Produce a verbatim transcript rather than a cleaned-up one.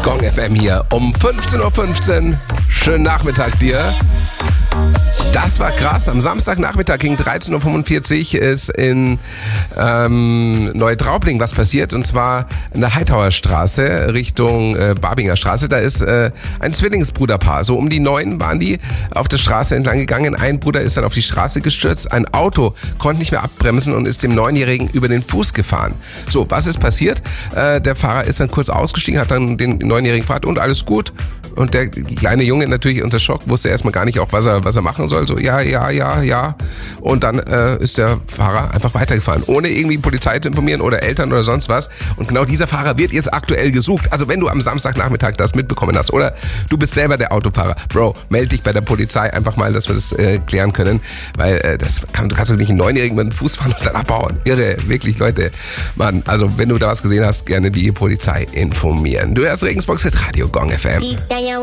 Gong F M hier um fünfzehn Uhr fünfzehn. Schönen Nachmittag dir. Das war krass. Am Samstagnachmittag gegen dreizehn Uhr fünfundvierzig ist in ähm, Neutraubling was passiert. Und zwar in der Hightower Straße Richtung äh, Barbinger Straße. Da ist äh, ein Zwillingsbruderpaar. So um die neun waren die auf der Straße entlang gegangen. Ein Bruder ist dann auf die Straße gestürzt. Ein Auto konnte nicht mehr abbremsen und ist dem Neunjährigen über den Fuß gefahren. So, was ist passiert? Äh, der Fahrer ist dann kurz ausgestiegen, hat dann den Neunjährigen gefragt und alles gut. Und der kleine Junge natürlich unter Schock, wusste erstmal gar nicht auch, was er, was er machen soll. So, ja, ja, ja, ja. Und dann äh, ist der Fahrer einfach weitergefahren, ohne irgendwie Polizei zu informieren oder Eltern oder sonst was. Und genau dieser Fahrer wird jetzt aktuell gesucht. Also wenn du am Samstagnachmittag das mitbekommen hast oder du bist selber der Autofahrer, Bro, melde dich bei der Polizei einfach mal, dass wir das äh, klären können. Weil äh, das kann, du kannst doch nicht einen Neunjährigen mit dem Fuß fahren und dann abhauen. Irre, wirklich, Leute. Mann, also wenn du da was gesehen hast, gerne die Polizei informieren. Du hörst Regensburg Radio Gong F M.